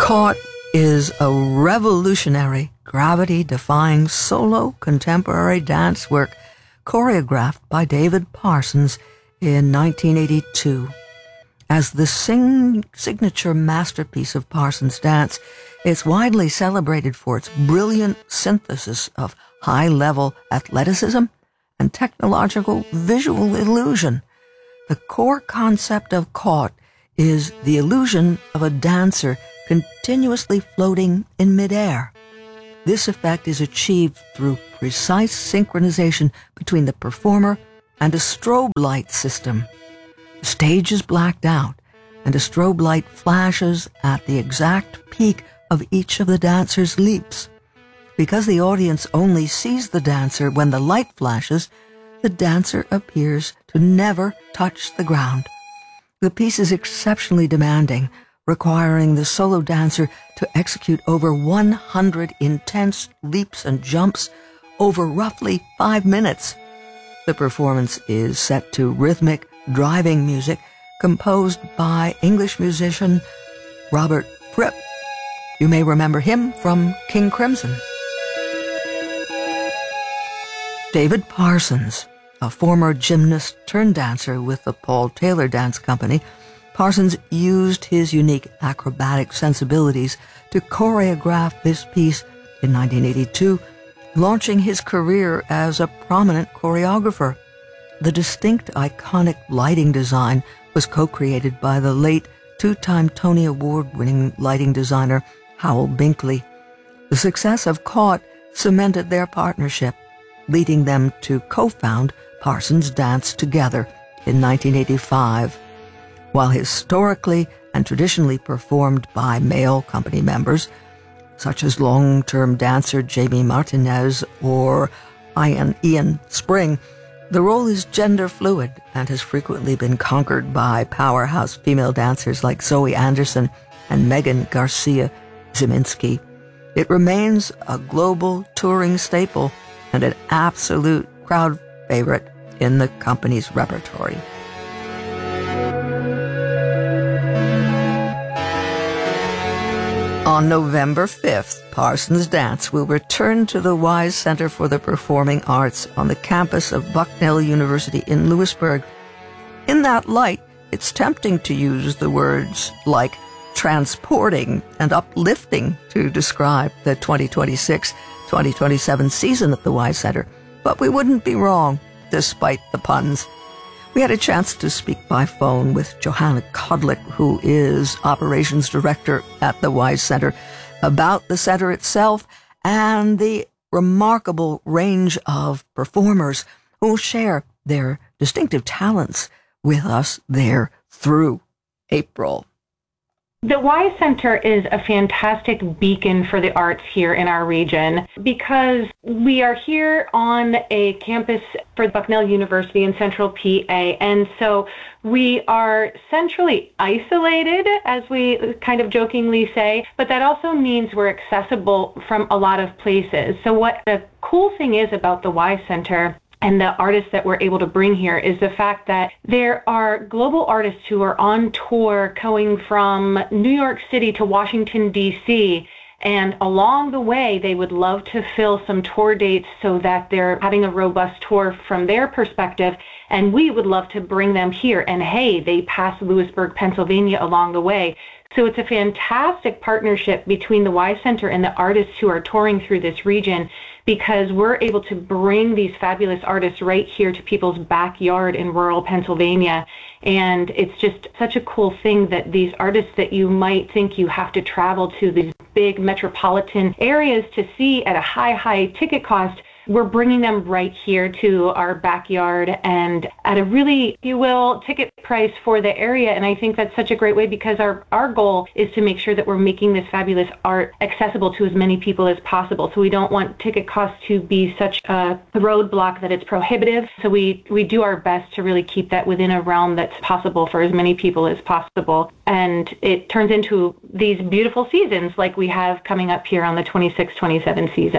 Caught is a revolutionary, gravity-defying solo contemporary dance work choreographed by David Parsons in 1982. As the signature masterpiece of Parsons' dance, it's widely celebrated for its brilliant synthesis of high-level athleticism and technological visual illusion. The core concept of Caught is the illusion of a dancer continuously floating in midair. This effect is achieved through precise synchronization between the performer and a strobe light system. The stage is blacked out, and a strobe light flashes at the exact peak of each of the dancer's leaps. Because the audience only sees the dancer when the light flashes, the dancer appears to never touch the ground. The piece is exceptionally demanding, requiring the solo dancer to execute over 100 intense leaps and jumps over roughly 5 minutes. The performance is set to rhythmic, driving music composed by English musician Robert Fripp. You may remember him from King Crimson. David Parsons, a former gymnast turned dancer with the Paul Taylor Dance Company, Parsons used his unique acrobatic sensibilities to choreograph this piece in 1982, launching his career as a prominent choreographer. The distinct, iconic lighting design was co-created by the late two-time Tony Award-winning lighting designer Howell Binkley. The success of Caught cemented their partnership, leading them to co-found Parsons Dance Together in 1985. While historically and traditionally performed by male company members, such as long-term dancer Jamie Martinez or Ian Spring, the role is gender fluid and has frequently been conquered by powerhouse female dancers like Zoe Anderson and Megan Garcia Ziminski. It remains a global touring staple and an absolute crowd favorite in the company's repertory. On November 5th, Parsons Dance will return to the Wise Center for the Performing Arts on the campus of Bucknell University in Lewisburg. In that light, it's tempting to use the words like transporting and uplifting to describe the 2026-2027 season at the Wise Center, but we wouldn't be wrong, despite the puns. We had a chance to speak by phone with Johanna Kodlik, who is Operations Director at the Wise Center, about the center itself and the remarkable range of performers who share their distinctive talents with us there through April. The Wise Center is a fantastic beacon for the arts here in our region because we are here on a campus for Bucknell University in Central PA, and so we are centrally isolated, as we kind of jokingly say, but that also means we're accessible from a lot of places. So what the cool thing is about the Wise Center and the artists that we're able to bring here is the fact that there are global artists who are on tour going from New York City to Washington, D.C., and along the way, they would love to fill some tour dates so that they're having a robust tour from their perspective, and we would love to bring them here. And hey, they pass Lewisburg, Pennsylvania along the way. So it's a fantastic partnership between the Wise Center and the artists who are touring through this region, because we're able to bring these fabulous artists right here to people's backyard in rural Pennsylvania. And it's just such a cool thing that these artists that you might think you have to travel to these big metropolitan areas to see at a high ticket cost, we're bringing them right here to our backyard and at a really, if you will, ticket price for the area. And I think that's such a great way because our goal is to make sure that we're making this fabulous art accessible to as many people as possible. So we don't want ticket costs to be such a roadblock that it's prohibitive. So we do our best to really keep that within a realm that's possible for as many people as possible. And it turns into these beautiful seasons like we have coming up here on the 26-27 season.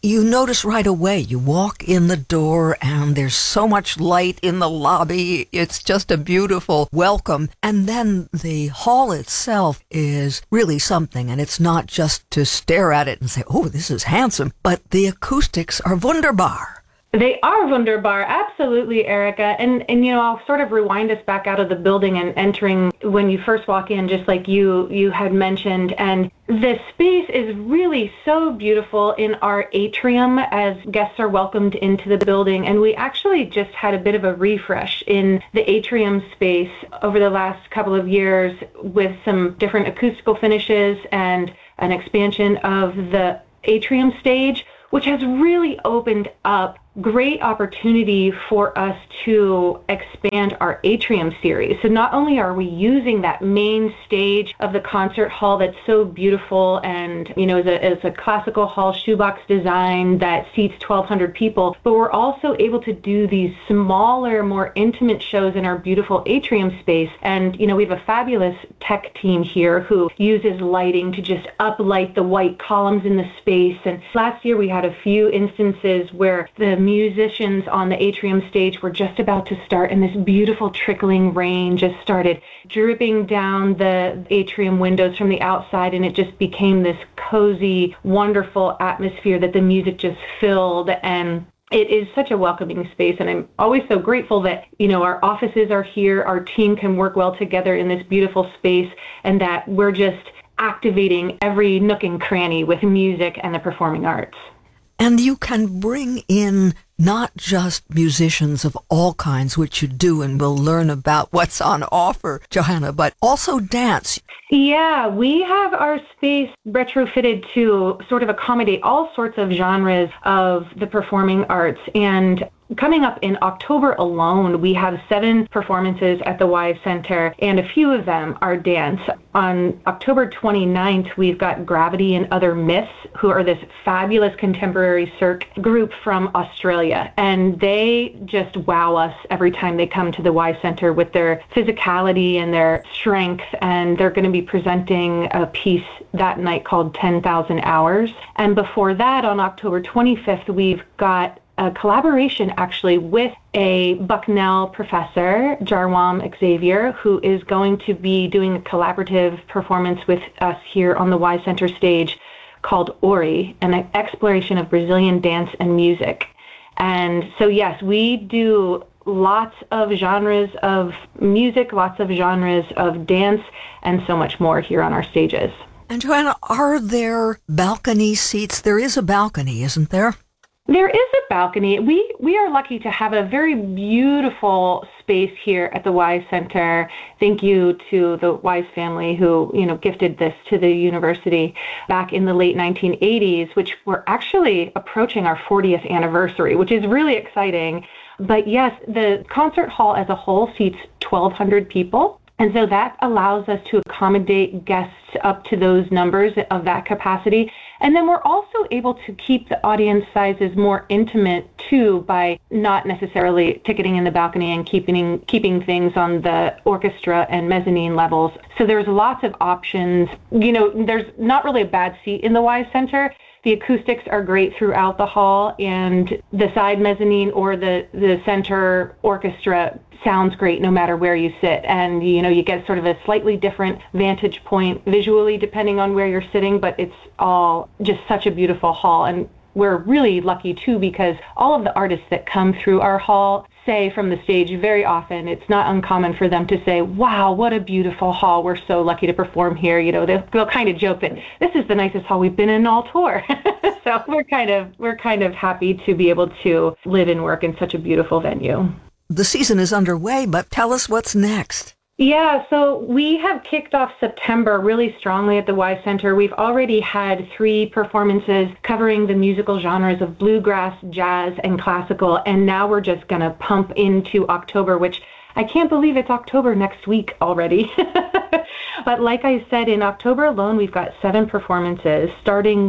you notice right away, you walk in the door and there's so much light in the lobby. It's just a beautiful welcome. And then the hall itself is really something. And it's not just to stare at it and say, oh, this is handsome, but the acoustics are wunderbar. They are wunderbar, absolutely, Erica. And I'll sort of rewind us back out of the building and entering when you first walk in, just like you had mentioned. And the space is really so beautiful in our atrium as guests are welcomed into the building. And we actually just had a bit of a refresh in the atrium space over the last couple of years with some different acoustical finishes and an expansion of the atrium stage, which has really opened up great opportunity for us to expand our atrium series. So not only are we using that main stage of the concert hall that's so beautiful and, is a classical hall shoebox design that seats 1,200 people, but we're also able to do these smaller, more intimate shows in our beautiful atrium space. And, we have a fabulous tech team here who uses lighting to just uplight the white columns in the space. And last year we had a few instances where the musicians on the atrium stage were just about to start, and this beautiful trickling rain just started dripping down the atrium windows from the outside, and it just became this cozy, wonderful atmosphere that the music just filled. And it is such a welcoming space, and I'm always so grateful that, our offices are here, our team can work well together in this beautiful space, and that we're just activating every nook and cranny with music and the performing arts. And you can bring in not just musicians of all kinds, which you do, and we'll learn about what's on offer, Johanna, but also dance. Yeah, we have our space retrofitted to sort of accommodate all sorts of genres of the performing arts. And coming up in October alone, we have 7 performances at the Wise Center, and a few of them are dance. On October 29th, we've got Gravity and Other Myths, who are this fabulous contemporary cirque group from Australia. And they just wow us every time they come to the Wise Center with their physicality and their strength. And they're going to be presenting a piece that night called 10,000 Hours. And before that, on October 25th, we've got a collaboration actually with a Bucknell professor, Jarwam Xavier, who is going to be doing a collaborative performance with us here on the Wise Center stage called Ori, an exploration of Brazilian dance and music. And so, yes, we do lots of genres of music, lots of genres of dance, and so much more here on our stages. And Johanna, are there balcony seats? There is a balcony, isn't there? There is a balcony. We are lucky to have a very beautiful space here at the Wise Center. Thank you to the Wise family who, gifted this to the university back in the late 1980s, which we're actually approaching our 40th anniversary, which is really exciting. But yes, the concert hall as a whole seats 1,200 people. And so that allows us to accommodate guests up to those numbers of that capacity. And then we're also able to keep the audience sizes more intimate too by not necessarily ticketing in the balcony and keeping things on the orchestra and mezzanine levels. So there's lots of options. There's not really a bad seat in the Wise Center. The acoustics are great throughout the hall, and the side mezzanine or the center orchestra sounds great no matter where you sit. And, you get sort of a slightly different vantage point visually depending on where you're sitting, but it's all just such a beautiful hall. And we're really lucky, too, because all of the artists that come through our hall say from the stage very often, it's not uncommon for them to say, wow, what a beautiful hall. We're so lucky to perform here. They'll kind of joke that this is the nicest hall we've been in all tour. So we're kind of happy to be able to live and work in such a beautiful venue. The season is underway, but tell us what's next. Yeah, so we have kicked off September really strongly at the Wise Center. We've already had 3 performances covering the musical genres of bluegrass, jazz, and classical, and now we're just going to pump into October, which I can't believe it's October next week already. But like I said, in October alone, we've got 7 performances, starting with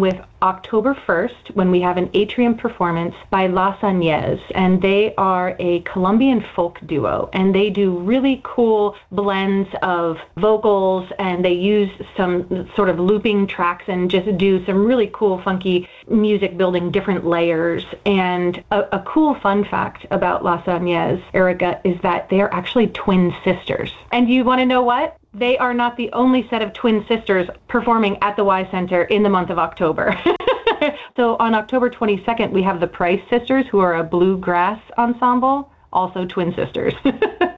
October 1st, when we have an atrium performance by Las Añez, and they are a Colombian folk duo, and they do really cool blends of vocals, and they use some sort of looping tracks and just do some really cool, funky music, building different layers. And a cool fun fact about Las Añez, Erica, is that they are actually twin sisters. And you want to know what? They are not the only set of twin sisters performing at the Y Center in the month of October. So on October 22nd, we have the Price Sisters, who are a bluegrass ensemble, also twin sisters.